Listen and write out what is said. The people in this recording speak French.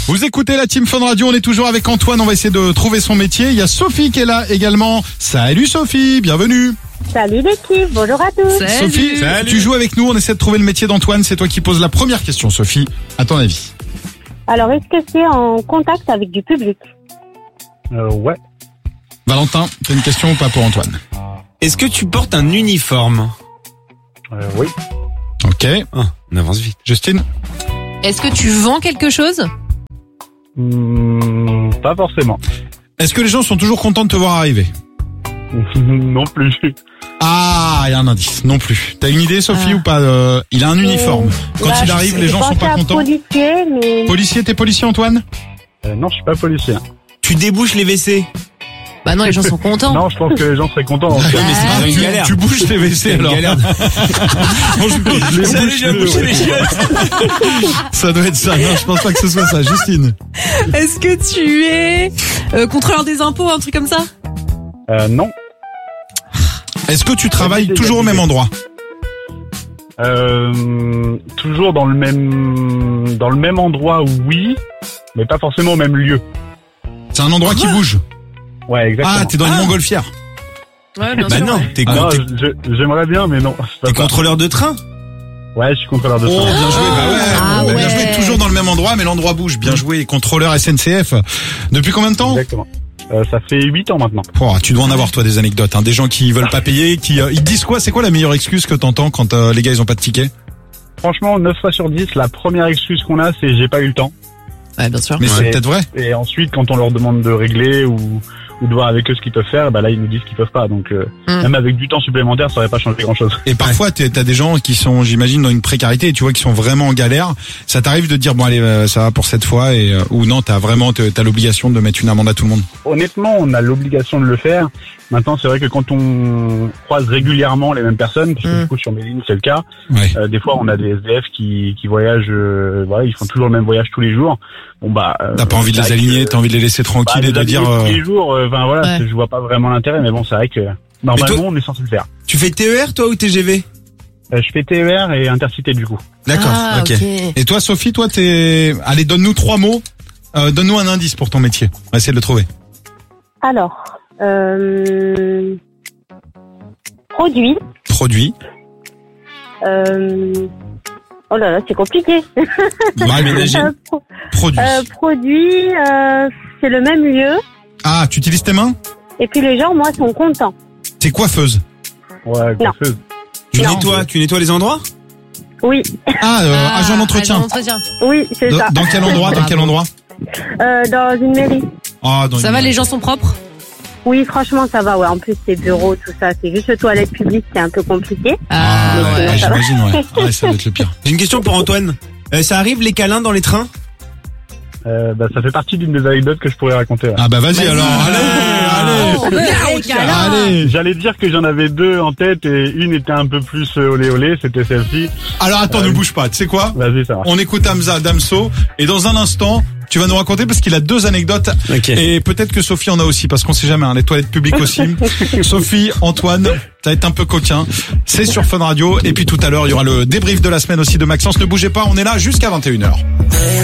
Vous écoutez la Team Fun Radio, on est toujours avec Antoine, on va essayer de trouver son métier. Il y a Sophie qui est là également. Salut Sophie, bienvenue. Salut l'équipe, bonjour à tous. Salut. Sophie, tu joues avec nous, on essaie de trouver le métier d'Antoine. C'est toi qui poses la première question, Sophie. À ton avis? Alors, est-ce que c'est en contact avec du public? Ouais. Valentin, t'as une question ou pas pour Antoine? Est-ce que tu portes un uniforme? Oui. Ok. On avance vite. Justine? Est-ce que tu vends quelque chose? Pas forcément. Est-ce que les gens sont toujours contents de te voir arriver? Non plus. Ah, il y a un indice, non plus. T'as une idée, Sophie, ou pas? Il a un uniforme. Quand il arrive, les gens sont pas contents. Policier, mais... Policier, t'es policier, Antoine? Non, je suis pas policier. Tu débouches les WC? Bah non, les gens sont contents. Non, je pense que les gens seraient contents. Mais c'est une galère. Tu bouges les WC, alors. Galère. Salut, j'ai bouché les chiottes. Ça doit être ça. Non, je pense pas que ce soit ça. Justine? Est-ce que tu es contrôleur des impôts, un truc comme ça? Non. Est-ce que tu travailles toujours au même endroit? Toujours dans le même endroit, oui, mais pas forcément au même lieu. C'est un endroit qui bouge. Ouais, exactement. Ah, t'es dans une montgolfière. Ouais, bien Bah sûr. non, Ouais. t'es Non, j'aimerais bien, mais non. t'es contrôleur de train? Ouais, je suis contrôleur de Oh, train. bien joué. Bah ouais. Ah Bien ouais. joué. Toujours dans le même endroit, mais l'endroit bouge. Bien joué. Contrôleur SNCF. Depuis combien de temps? Exactement. Ça fait 8 ans maintenant. Oh, tu dois en avoir, toi, des anecdotes, hein. Des gens qui veulent pas payer, ils disent quoi? C'est quoi la meilleure excuse que t'entends quand les gars, ils ont pas de ticket? Franchement, 9 fois sur 10, la première excuse qu'on a, c'est j'ai pas eu le temps. Ouais, bien sûr. Mais c'est peut-être vrai. Et ensuite, quand on leur demande de régler ou de voir avec eux ce qu'ils peuvent faire, bah là, ils nous disent qu'ils peuvent pas. Donc, même avec du temps supplémentaire, ça aurait pas changé grand-chose. Et parfois, t'as des gens qui sont, j'imagine, dans une précarité, tu vois, qui sont vraiment en galère. Ça t'arrive de dire, bon, allez, ça va pour cette fois, ou non, t'as l'obligation de mettre une amende à tout le monde? Honnêtement, on a l'obligation de le faire. Maintenant, c'est vrai que quand on croise régulièrement les mêmes personnes, puisque du coup sur mes lignes c'est le cas, Ouais. des fois on a des SDF qui voyagent, voilà, ils font toujours le même voyage tous les jours. Bon bah, T'as pas envie de les aligner, t'as envie de les laisser tranquilles et de dire, tous les jours, enfin voilà, Ouais. je vois pas vraiment l'intérêt, mais bon, c'est vrai que normalement Mais toi- on est censé le faire. Tu fais TER, toi, ou TGV? Je fais TER et Intercité du coup. d'accord, Ah, ok. ok. Et toi, Sophie, toi, allez, donne-nous 3 mots, donne-nous un indice pour ton métier. On va essayer de le trouver. Alors, produit. Produit. Oh là là, c'est compliqué. Ouais, ménager. Produit. Produit, c'est le même lieu. Ah, tu utilises tes mains? Et puis les gens, moi, sont contents. T'es coiffeuse. Ouais, Non. coiffeuse. Tu nettoies les endroits? Oui, Ah, agent d'entretien. Agent d'entretien. oui, c'est ça. Dans quel endroit? Dans quel endroit? Dans une mairie. Ah, dans Ça une- va, les gens sont propres? Oui, franchement, ça va. Ouais, en plus, c'est bureaux, tout ça. C'est juste toilettes publiques, c'est un peu compliqué. Ah, Mais ouais, sinon, ça va. j'imagine, ouais. Ouais, ça doit être le pire. J'ai une question pour Antoine. Ça arrive les câlins dans les trains? Bah, ça fait partie d'une des anecdotes que je pourrais raconter. Ouais. Ah, bah, vas-y, alors. Oh, Allez. Allez. J'allais dire que j'en avais 2 en tête et une était un peu plus olé olé, c'était celle-ci. Alors, attends, ne bouge pas. Tu sais quoi? Vas-y, ça marche. On écoute Hamza Damso et dans un instant, tu vas nous raconter parce qu'il a 2 anecdotes. Ok. Et peut-être que Sophie en a aussi parce qu'on sait jamais, hein, les toilettes publiques aussi. Sophie, Antoine, ça va être un peu coquin. C'est sur Fun Radio et puis tout à l'heure, il y aura le débrief de la semaine aussi de Maxence. Ne bougez pas, on est là jusqu'à 21h.